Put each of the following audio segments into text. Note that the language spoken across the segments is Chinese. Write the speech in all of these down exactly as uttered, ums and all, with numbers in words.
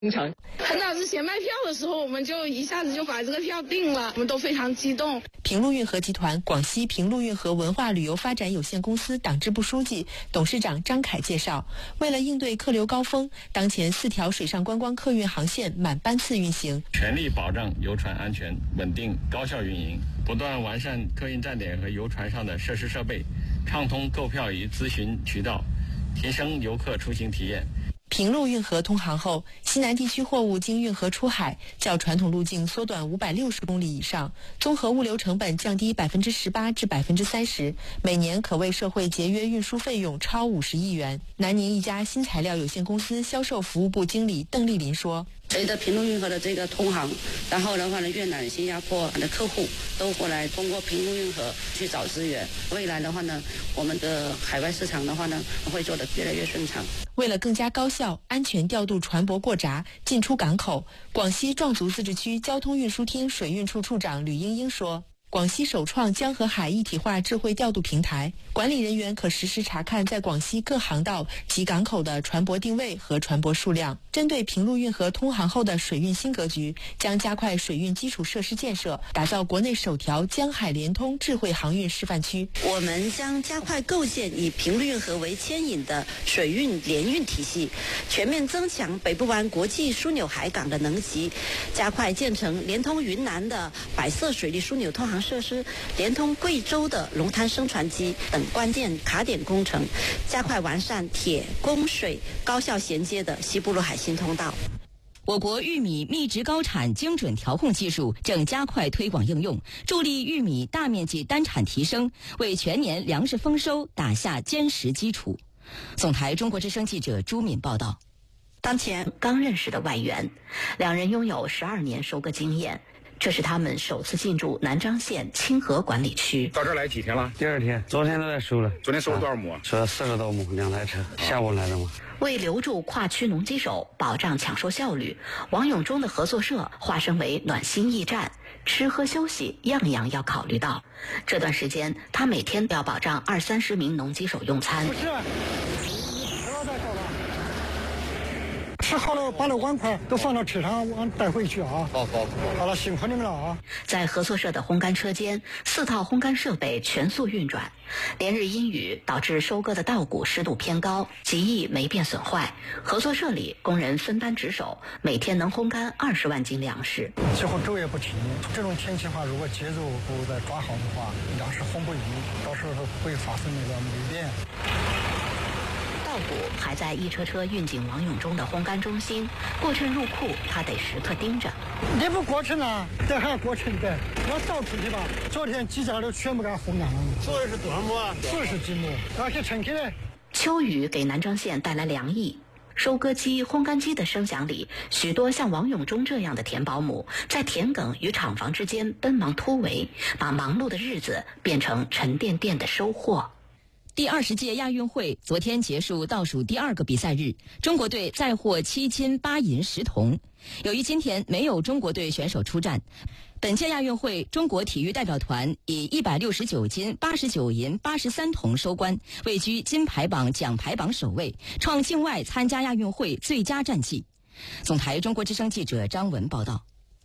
经常很早之前卖票的时候，我们就一下子就把这个票定了，我们都非常激动。 平陆运河集团广西平陆运河文化旅游发展有限公司党支部书记、董事长张凯介绍，为了应对客流高峰，当前四条水上观光客运航线满班次运行， 全力保障游船安全、稳定、高效运营，不断完善客运站点和游船上的设施设备，畅通购票与咨询渠道，提升游客出行体验。 平陆运河通航后，西南地区货物经运河出海，较传统路径缩短五百六十公里以上，综合物流成本降低百分之十八至百分之三十，每年可为社会节约运输费用超五十亿元。南宁一家新材料有限公司销售服务部经理邓丽林说：“ 随着平陆运河的这个通航，然后的话呢，越南、新加坡的客户都过来通过平陆运河去找资源。未来的话呢，我们的海外市场的话呢，会做得越来越顺畅。” 为了更加高效、安全调度船舶过闸、进出港口，广西壮族自治区交通运输厅水运处处长吕英英说：“广西首创江和海一体化智慧调度平台，管理人员可实时查看在广西各航道及港口的船舶定位和船舶数量。针对平陆运河通航后的水运新格局，将加快水运基础设施建设，打造国内首条江海联通智慧航运示范区。 我们将加快构建以平陆运河为牵引的水运联运体系，全面增强北部湾国际枢纽海港的能级，加快建成连通云南的百色水利枢纽通航设施，连通贵州的龙滩升船机等关键卡点工程，加快完善铁、供、水高效衔接的西部陆海新通道。 我国玉米密植高产精准调控技术正加快推广应用，助力玉米大面积单产提升，为全年粮食丰收打下坚实基础。总台中国之声记者朱敏报道。 当前刚认识的外援，两人拥有十二年收割经验。这是他们首次进驻南漳县清河管理区。 到这儿来几天了？ 第二天，昨天都在收了。 昨天收了多少亩？ 收了四十多亩，两台车。下午来的嘛。 为留住跨区农机手，保障抢收效率，王永忠的合作社化身为暖心驿站，吃喝休息样样要考虑到。这段时间，他每天都要保障二三十名农机手用餐。 不是，不要再搞了。吃好了，把那碗筷都放到车上，往带回去啊！ 好好好了，辛苦你们了啊！ 在合作社的烘干车间，四套烘干设备全速运转。连日阴雨导致收割的稻谷湿度偏高，极易霉变损坏。合作社里工人分班值守，每天能烘干二十万斤粮食。 几乎昼夜不停。这种天气的话，如果节奏不再抓好的话，粮食烘不匀，到时候会发生那个霉变。 稻谷还在一车车运进王永忠的烘干中心，过秤入库，他得时刻盯着。 你不过秤啊？这还过秤的，要倒出去吧。昨天几家都全部给它烘干了。 做的是多少亩啊？ 四十几亩，而且称起来。 秋雨给南漳县带来凉意。收割机、烘干机的声响里，许多像王永忠这样的田保姆在田埂与厂房之间奔忙突围，把忙碌的日子变成沉甸甸的收获。 第二十届亚运会昨天结束倒数第二个比赛日，中国队再获七金八银十铜。由于今天没有中国队选手出战，本届亚运会中国体育代表团以一百六十九金、八十九银、八十三铜收官，位居金牌榜奖牌榜首位，创境外参加亚运会最佳战绩。总台中国之声记者张文报道。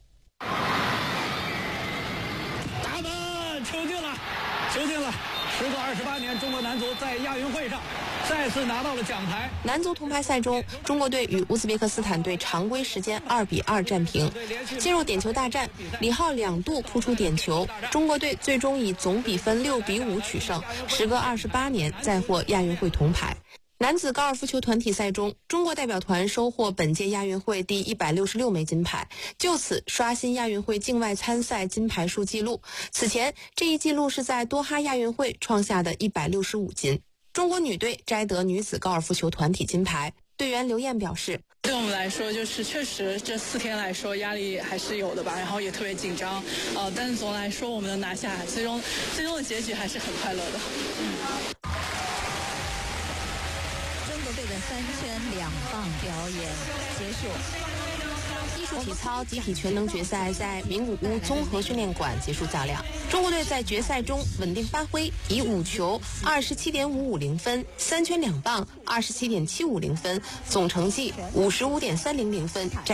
咱们球进了，球进了。时隔二十八年，中国男足在亚运会上再次拿到了奖牌。 男足铜牌赛中，中国队与乌兹别克斯坦队常规时间二比二战平。进入点球大战，李浩两度扑出点球，中国队最终以总比分六比五取胜，时隔二十八年再获亚运会铜牌。男子高尔夫球团体赛中，中国代表团收获本届亚运会第一百六十六枚金牌，就此刷新亚运会境外参赛金牌数纪录。此前，这一纪录是在多哈亚运会创下的一百六十五金。中国女队摘得女子高尔夫球团体金牌。队员刘艳表示， 对我们来说，就是确实这四天来说压力还是有的吧，然后也特别紧张，呃，但是总的来说我们能拿下，最终最终的结局还是很快乐的。嗯。 中国队的三圈两棒表演结束。 艺术体操集体全能决赛在名古屋综合训练馆结束较量，中国队在决赛中稳定发挥，以五球二十七点五五零分、三圈两棒二十七点七五零分，总成绩五十五点三零零分。